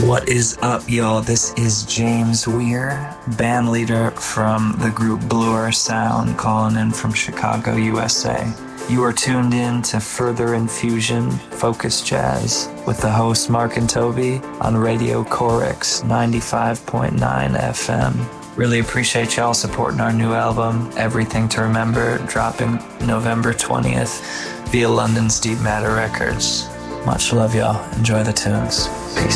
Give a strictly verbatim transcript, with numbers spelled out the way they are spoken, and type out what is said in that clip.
What is up, y'all? This is James Weir, band leader from the group Bluer Sound, calling in from Chicago, U S A. You are tuned in to Further Infusion Focus Jazz with the host Mark and Toby on Radio Corix ninety-five point nine F M. Really appreciate y'all supporting our new album, Everything to Remember, dropping November twentieth via London's Deep Matter Records. Much love, y'all. Enjoy the tunes. Peace.